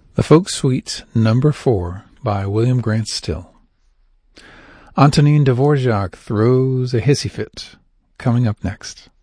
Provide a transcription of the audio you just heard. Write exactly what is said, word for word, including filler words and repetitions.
The Folk Suite Number four by William Grant Still. Antonin Dvorak throws a hissy fit. Coming up next.